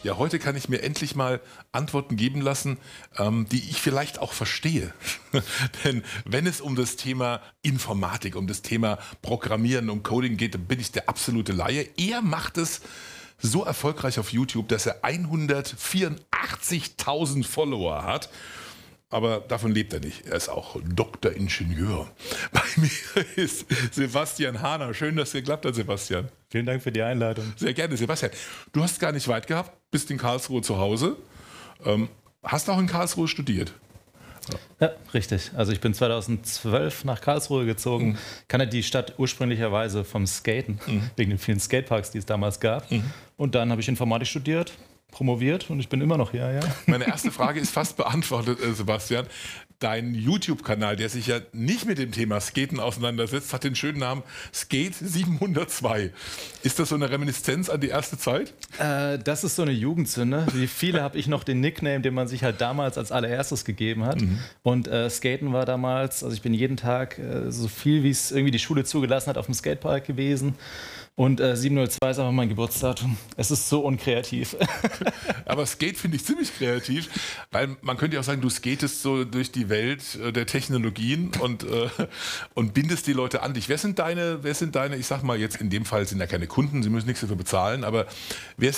Ja, heute kann ich mir endlich mal Antworten geben lassen, die ich vielleicht auch verstehe. Denn wenn es um das Thema Informatik, um das Thema Programmieren, um Coding geht, dann bin ich der absolute Laie. Er macht es so erfolgreich auf YouTube, dass er 184.000 Follower hat. Aber davon lebt er nicht. Er ist auch Doktoringenieur. Bei mir ist Sebastian Hahner. Schön, dass es geklappt hat, Sebastian. Vielen Dank für die Einladung. Sehr gerne, Sebastian. Du hast es gar nicht weit gehabt, bist in Karlsruhe zu Hause. Hast auch in Karlsruhe studiert? Ja, richtig. Also ich bin 2012 nach Karlsruhe gezogen. Kannte die Stadt ursprünglicherweise vom Skaten, wegen den vielen Skateparks, die es damals gab. Und dann habe ich Informatik studiert, promoviert und ich bin immer noch hier, ja. Meine erste Frage ist fast beantwortet, Sebastian. Dein YouTube-Kanal, der sich ja nicht mit dem Thema Skaten auseinandersetzt, hat den schönen Namen Skate 702. Ist das so eine Reminiszenz an die erste Zeit? Das ist so eine Jugendsünde. Wie viele habe ich noch den Nickname, den man sich halt damals als allererstes gegeben hat. Und Skaten war damals, also ich bin jeden Tag so viel, wie es irgendwie die Schule zugelassen hat, auf dem Skatepark gewesen. Und 702 ist einfach mein Geburtsdatum. Es ist so unkreativ. Aber Skate finde ich ziemlich kreativ, weil man könnte ja auch sagen, du skatest so durch die Welt der Technologien und bindest die Leute an dich. Wer sind deine, ich sag mal jetzt in dem Fall sind ja keine Kunden, sie müssen nichts dafür bezahlen, aber wer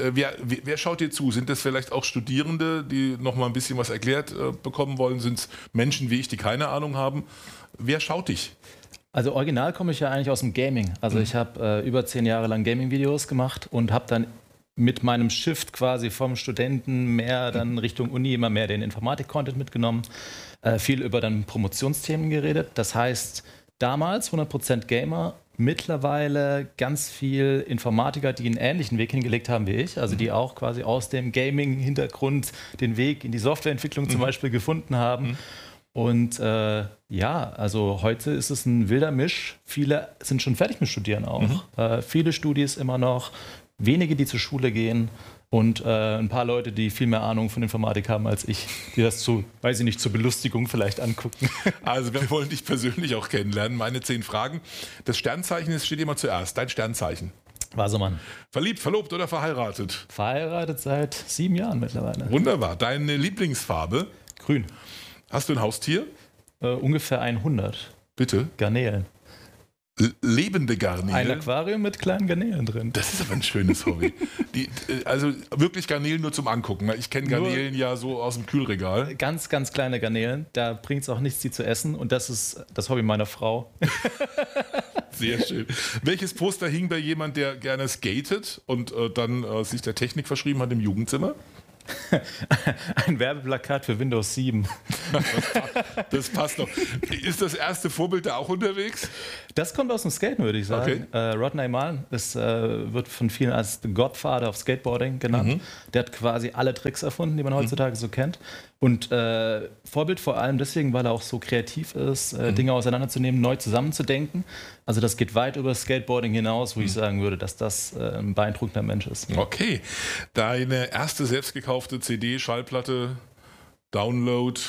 schaut dir zu? Sind das vielleicht auch Studierende, die noch mal ein bisschen was erklärt bekommen wollen? Sind es Menschen wie ich, die keine Ahnung haben? Wer schaut dich? Also original komme ich ja eigentlich aus dem Gaming. Also ich habe über 10 Jahre lang Gaming-Videos gemacht und habe dann mit meinem Shift quasi vom Studenten mehr dann Richtung Uni immer mehr den Informatik-Content mitgenommen. Viel über dann Promotionsthemen geredet. Das heißt, damals 100% Gamer, mittlerweile ganz viel Informatiker, die einen ähnlichen Weg hingelegt haben wie ich, also die auch quasi aus dem Gaming-Hintergrund den Weg in die Softwareentwicklung zum Beispiel gefunden haben. Und ja, also heute ist es ein wilder Misch. Viele sind schon fertig mit Studieren auch. Viele Studis immer noch, wenige, die zur Schule gehen und ein paar Leute, die viel mehr Ahnung von Informatik haben als ich, die das weiß ich nicht, zur Belustigung vielleicht angucken. Also wir wollen dich persönlich auch kennenlernen. Meine 10 Fragen. Das Sternzeichen steht immer zuerst. Dein Sternzeichen. Wasermann. Verliebt, verlobt oder verheiratet? Verheiratet seit 7 Jahren mittlerweile. Wunderbar. Deine Lieblingsfarbe? Grün. Hast du ein Haustier? Ungefähr 100. Bitte? Garnelen. Lebende Garnelen? Ein Aquarium mit kleinen Garnelen drin. Das ist aber ein schönes Hobby. Also wirklich Garnelen nur zum Angucken. Ich kenne Garnelen ja so aus dem Kühlregal. Ganz, ganz kleine Garnelen. Da bringt es auch nichts, die zu essen. Und das ist das Hobby meiner Frau. Sehr schön. Welches Poster hing bei jemand, der gerne skatet und dann sich der Technik verschrieben hat im Jugendzimmer? Ein Werbeplakat für Windows 7. Das passt doch. Ist das erste Vorbild da auch unterwegs? Das kommt aus dem Skaten, würde ich sagen. Okay. Rodney Mullen, das wird von vielen als The Godfather of Skateboarding genannt. Der hat quasi alle Tricks erfunden, die man heutzutage so kennt. Und Vorbild vor allem deswegen, weil er auch so kreativ ist, Dinge auseinanderzunehmen, neu zusammenzudenken. Also das geht weit über Skateboarding hinaus, wo ich sagen würde, dass das ein beeindruckender Mensch ist. Okay. Deine erste selbst gekaufte CD, Schallplatte, Download?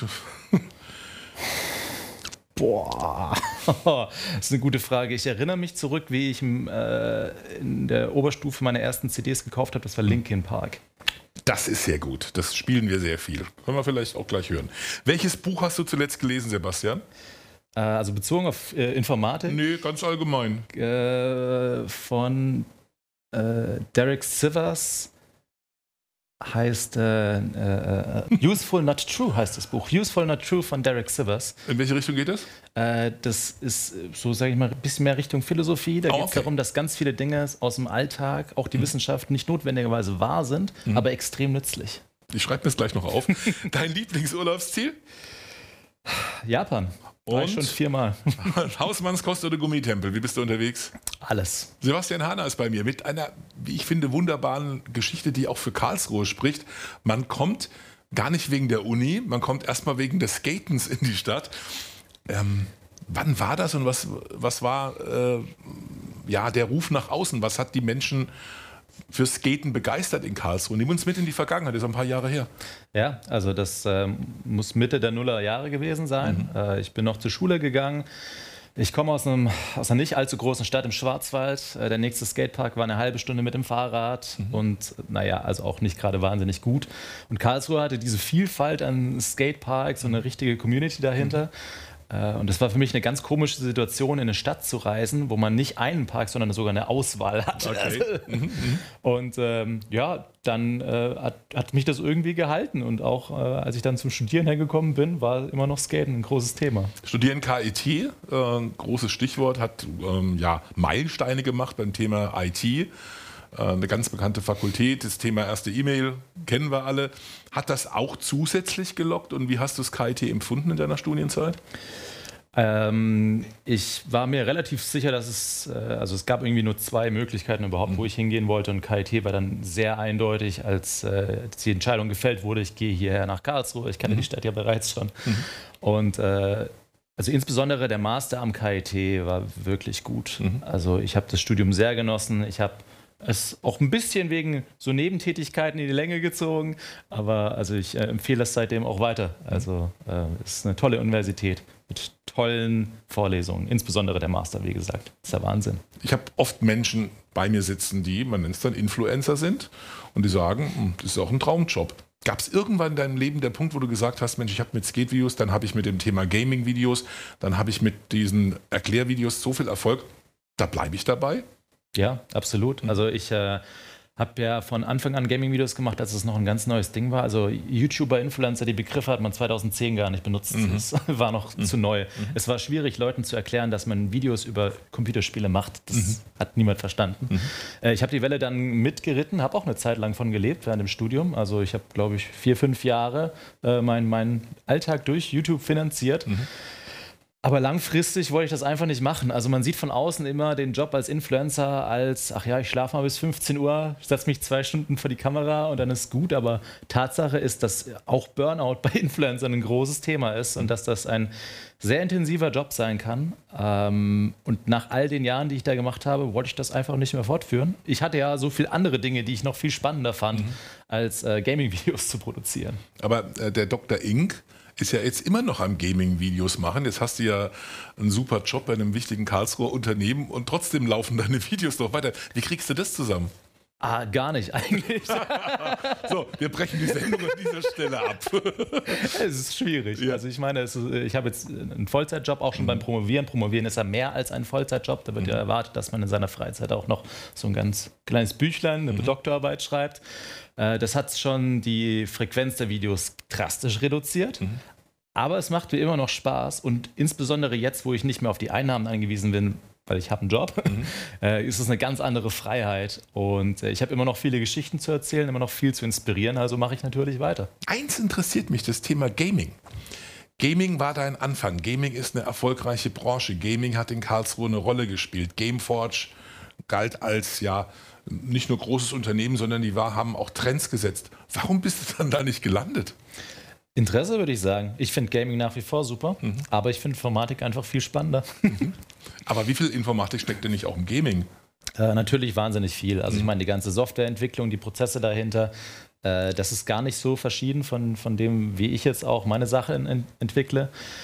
Boah, das ist eine gute Frage. Ich erinnere mich zurück, wie ich in der Oberstufe meine ersten CDs gekauft habe. Das war Linkin Park. Das ist sehr gut. Das spielen wir sehr viel. Können wir vielleicht auch gleich hören. Welches Buch hast du zuletzt gelesen, Sebastian? Also bezogen auf Informatik? Nee, ganz allgemein. Von Derek Sivers heißt Useful Not True heißt das Buch. Useful Not True von Derek Sivers. In welche Richtung geht das? Das ist, so sage ich mal, ein bisschen mehr Richtung Philosophie. Da geht es darum, dass ganz viele Dinge aus dem Alltag, auch die Wissenschaft, nicht notwendigerweise wahr sind, aber extrem nützlich. Ich schreibe mir das gleich noch auf. Dein Lieblingsurlaubsziel? Japan. War ich schon 4-mal. Hausmannskost oder Gummitempel? Wie bist du unterwegs? Alles. Sebastian Hahner ist bei mir mit einer, wie ich finde, wunderbaren Geschichte, die auch für Karlsruhe spricht. Man kommt gar nicht wegen der Uni, man kommt erstmal wegen des Skatens in die Stadt. Wann war das und was war der Ruf nach außen? Was hat die Menschen für Skaten begeistert in Karlsruhe? Nimm uns mit in die Vergangenheit, das ist ein paar Jahre her. Ja, also das muss Mitte der Nullerjahre gewesen sein. Ich bin noch zur Schule gegangen. Ich komme aus einer nicht allzu großen Stadt im Schwarzwald. Der nächste Skatepark war eine halbe Stunde mit dem Fahrrad und naja, also auch nicht gerade wahnsinnig gut. Und Karlsruhe hatte diese Vielfalt an Skateparks und eine richtige Community dahinter. Und das war für mich eine ganz komische Situation, in eine Stadt zu reisen, wo man nicht einen Park, sondern sogar eine Auswahl hat. Okay. Und ja, dann hat mich das irgendwie gehalten. Und auch als ich dann zum Studieren hergekommen bin, war immer noch Skaten ein großes Thema. Studieren KIT, großes Stichwort, hat Meilensteine gemacht beim Thema IT. Eine ganz bekannte Fakultät, das Thema erste E-Mail kennen wir alle. Hat das auch zusätzlich gelockt und wie hast du das KIT empfunden in deiner Studienzeit? Ich war mir relativ sicher, dass es gab irgendwie nur 2 Möglichkeiten überhaupt, wo ich hingehen wollte, und KIT war dann sehr eindeutig, als die Entscheidung gefällt wurde, ich gehe hierher nach Karlsruhe, ich kannte die Stadt ja bereits schon. Und also insbesondere der Master am KIT war wirklich gut. Also ich habe das Studium sehr genossen, ich habe es auch ein bisschen wegen so Nebentätigkeiten in die Länge gezogen, aber also ich empfehle das seitdem auch weiter. Also es ist eine tolle Universität mit tollen Vorlesungen, insbesondere der Master, wie gesagt. Das ist der Wahnsinn. Ich habe oft Menschen bei mir sitzen, die, man nennt es dann Influencer sind und die sagen, das ist auch ein Traumjob. Gab es irgendwann in deinem Leben der Punkt, wo du gesagt hast, Mensch, ich habe mit Skate-Videos, dann habe ich mit dem Thema Gaming-Videos, dann habe ich mit diesen Erklärvideos so viel Erfolg, da bleibe ich dabei? Ja, absolut. Also ich habe ja von Anfang an Gaming-Videos gemacht, als es noch ein ganz neues Ding war. Also YouTuber, Influencer, die Begriffe hat man 2010 gar nicht benutzt. Es war noch zu neu. Es war schwierig, Leuten zu erklären, dass man Videos über Computerspiele macht. Das hat niemand verstanden. Ich habe die Welle dann mitgeritten, habe auch eine Zeit lang von gelebt während dem Studium. Also ich habe, glaube ich, 4, 5 Jahre meinen Alltag durch YouTube finanziert. Aber langfristig wollte ich das einfach nicht machen. Also man sieht von außen immer den Job als Influencer als, ach ja, ich schlafe mal bis 15 Uhr, setze mich 2 Stunden vor die Kamera und dann ist gut. Aber Tatsache ist, dass auch Burnout bei Influencern ein großes Thema ist und dass das ein sehr intensiver Job sein kann. Und nach all den Jahren, die ich da gemacht habe, wollte ich das einfach nicht mehr fortführen. Ich hatte ja so viele andere Dinge, die ich noch viel spannender fand, als Gaming-Videos zu produzieren. Aber der Dr. Ink ist ja jetzt immer noch am Gaming-Videos machen. Jetzt hast du ja einen super Job bei einem wichtigen Karlsruher Unternehmen und trotzdem laufen deine Videos noch weiter. Wie kriegst du das zusammen? Gar nicht eigentlich. So, wir brechen die Sendung an dieser Stelle ab. Es ist schwierig. Ja. Also ich meine, ich habe jetzt einen Vollzeitjob auch schon beim Promovieren. Promovieren ist ja mehr als ein Vollzeitjob. Da wird ja erwartet, dass man in seiner Freizeit auch noch so ein ganz kleines Büchlein, eine Doktorarbeit schreibt. Das hat schon die Frequenz der Videos drastisch reduziert. Aber es macht mir immer noch Spaß und insbesondere jetzt, wo ich nicht mehr auf die Einnahmen angewiesen bin, weil ich habe einen Job, ist es eine ganz andere Freiheit. Und ich habe immer noch viele Geschichten zu erzählen, immer noch viel zu inspirieren, also mache ich natürlich weiter. Eins interessiert mich, das Thema Gaming. Gaming war dein Anfang. Gaming ist eine erfolgreiche Branche. Gaming hat in Karlsruhe eine Rolle gespielt. Gameforge galt als nicht nur großes Unternehmen, sondern die haben auch Trends gesetzt. Warum bist du dann da nicht gelandet? Interesse, würde ich sagen. Ich finde Gaming nach wie vor super, aber ich finde Informatik einfach viel spannender. Aber wie viel Informatik steckt denn nicht auch im Gaming? Natürlich wahnsinnig viel. Also ich meine, die ganze Softwareentwicklung, die Prozesse dahinter, das ist gar nicht so verschieden von dem, wie ich jetzt auch meine Sache entwickle.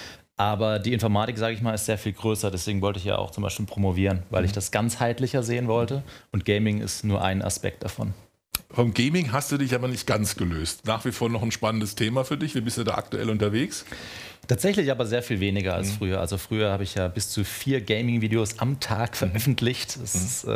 Aber die Informatik, sage ich mal, ist sehr viel größer. Deswegen wollte ich ja auch zum Beispiel promovieren, weil ich das ganzheitlicher sehen wollte. Und Gaming ist nur ein Aspekt davon. Vom Gaming hast du dich aber nicht ganz gelöst. Nach wie vor noch ein spannendes Thema für dich. Wie bist du da aktuell unterwegs? Tatsächlich aber sehr viel weniger als früher. Also früher habe ich ja bis zu 4 Gaming-Videos am Tag veröffentlicht. Das ist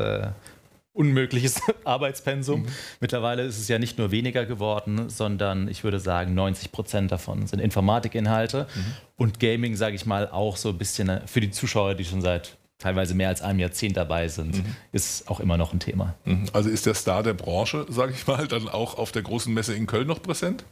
unmögliches Arbeitspensum. Mittlerweile ist es ja nicht nur weniger geworden, sondern ich würde sagen, 90% davon sind Informatikinhalte. Und Gaming, sage ich mal, auch so ein bisschen für die Zuschauer, die schon seit teilweise mehr als einem Jahrzehnt dabei sind, ist auch immer noch ein Thema. Also ist der Star der Branche, sage ich mal, dann auch auf der großen Messe in Köln noch präsent?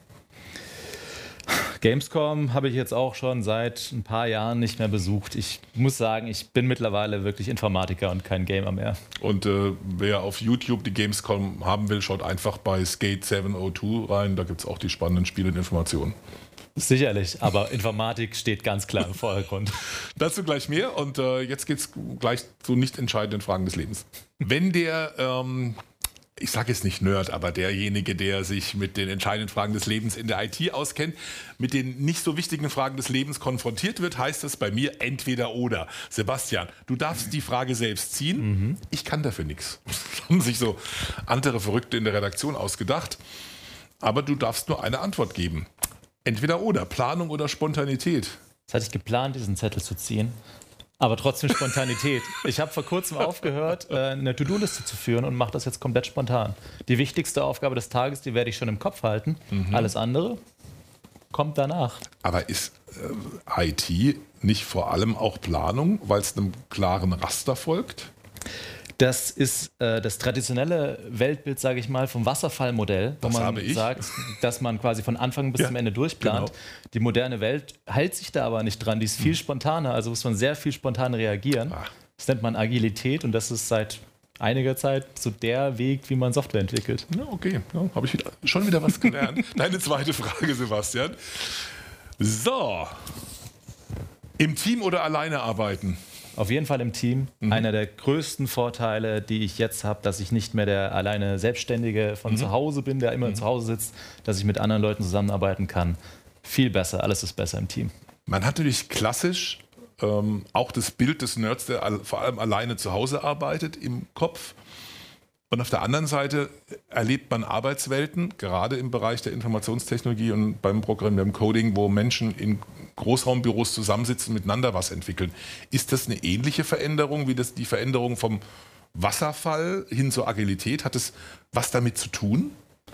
Gamescom habe ich jetzt auch schon seit ein paar Jahren nicht mehr besucht. Ich muss sagen, ich bin mittlerweile wirklich Informatiker und kein Gamer mehr. Und wer auf YouTube die Gamescom haben will, schaut einfach bei Skate 702 rein. Da gibt es auch die spannenden Spiele und Informationen. Sicherlich, aber Informatik steht ganz klar im Vordergrund. Dazu gleich mehr und jetzt geht es gleich zu nicht entscheidenden Fragen des Lebens. Wenn der ich sage jetzt nicht Nerd, aber derjenige, der sich mit den entscheidenden Fragen des Lebens in der IT auskennt, mit den nicht so wichtigen Fragen des Lebens konfrontiert wird, heißt es bei mir entweder oder. Sebastian, du darfst die Frage selbst ziehen. Ich kann dafür nichts. Das haben sich so andere Verrückte in der Redaktion ausgedacht. Aber du darfst nur eine Antwort geben. Entweder oder, Planung oder Spontanität. Jetzt hatte ich geplant, diesen Zettel zu ziehen. Aber trotzdem Spontanität. Ich habe vor kurzem aufgehört, eine To-Do-Liste zu führen und mache das jetzt komplett spontan. Die wichtigste Aufgabe des Tages, die werde ich schon im Kopf halten. Alles andere kommt danach. Aber ist IT nicht vor allem auch Planung, weil es einem klaren Raster folgt? Das ist das traditionelle Weltbild, sage ich mal, vom Wasserfallmodell, wo man sagt, dass man quasi von Anfang bis zum Ende durchplant. Genau. Die moderne Welt hält sich da aber nicht dran. Die ist viel spontaner, also muss man sehr viel spontan reagieren. Das nennt man Agilität und das ist seit einiger Zeit so der Weg, wie man Software entwickelt. Ja, okay, ja, habe ich schon wieder was gelernt. Deine zweite Frage, Sebastian. So, im Team oder alleine arbeiten? Auf jeden Fall im Team. Einer der größten Vorteile, die ich jetzt habe, dass ich nicht mehr der alleine Selbstständige von zu Hause bin, der immer zu Hause sitzt, dass ich mit anderen Leuten zusammenarbeiten kann. Viel besser, alles ist besser im Team. Man hat natürlich klassisch auch das Bild des Nerds, der vor allem alleine zu Hause arbeitet, im Kopf. Und auf der anderen Seite erlebt man Arbeitswelten, gerade im Bereich der Informationstechnologie und beim Programmieren, beim Coding, wo Menschen in Großraumbüros zusammensitzen, miteinander was entwickeln. Ist das eine ähnliche Veränderung wie die Veränderung vom Wasserfall hin zur Agilität? Hat es was damit zu tun?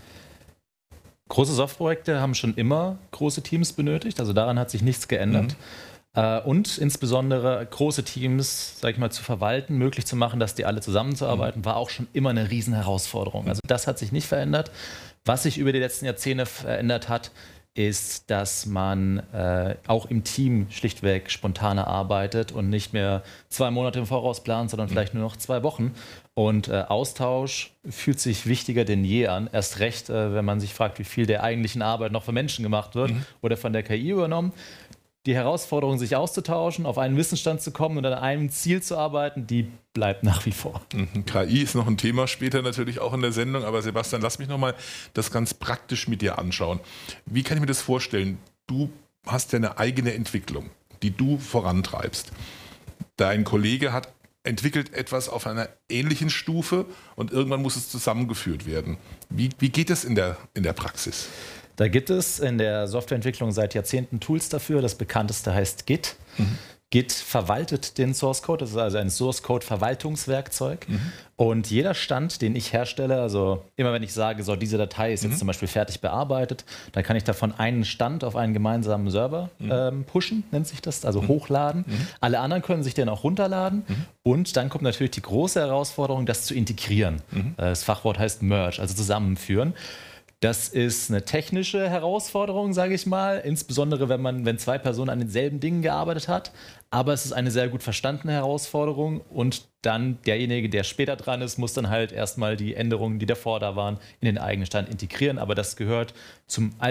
Große Softwareprojekte haben schon immer große Teams benötigt, also daran hat sich nichts geändert. Und insbesondere große Teams, sag ich mal, zu verwalten, möglich zu machen, dass die alle zusammenzuarbeiten, war auch schon immer eine Riesenherausforderung. Also das hat sich nicht verändert. Was sich über die letzten Jahrzehnte verändert hat, ist, dass man auch im Team schlichtweg spontaner arbeitet und nicht mehr 2 Monate im Voraus plant, sondern vielleicht nur noch 2 Wochen. Und Austausch fühlt sich wichtiger denn je an. Erst recht, wenn man sich fragt, wie viel der eigentlichen Arbeit noch von Menschen gemacht wird oder von der KI übernommen. Die Herausforderung, sich auszutauschen, auf einen Wissensstand zu kommen und an einem Ziel zu arbeiten, die bleibt nach wie vor. KI ist noch ein Thema später natürlich auch in der Sendung, aber Sebastian, lass mich nochmal das ganz praktisch mit dir anschauen. Wie kann ich mir das vorstellen? Du hast ja eine eigene Entwicklung, die du vorantreibst. Dein Kollege hat entwickelt etwas auf einer ähnlichen Stufe und irgendwann muss es zusammengeführt werden. Wie geht es in der Praxis? Da gibt es in der Softwareentwicklung seit Jahrzehnten Tools dafür. Das bekannteste heißt Git. Git verwaltet den Source Code, das ist also ein Source Code Verwaltungswerkzeug. Und jeder Stand, den ich herstelle, also immer wenn ich sage, so diese Datei ist jetzt zum Beispiel fertig bearbeitet, dann kann ich davon einen Stand auf einen gemeinsamen Server pushen, nennt sich das, also hochladen. Alle anderen können sich den auch runterladen. Und dann kommt natürlich die große Herausforderung, das zu integrieren. Das Fachwort heißt Merge, also zusammenführen. Das ist eine technische Herausforderung, sage ich mal, insbesondere wenn 2 Personen an denselben Dingen gearbeitet hat. Aber es ist eine sehr gut verstandene Herausforderung und dann derjenige, der später dran ist, muss dann halt erstmal die Änderungen, die davor da waren, in den eigenen Stand integrieren. Aber das gehört zum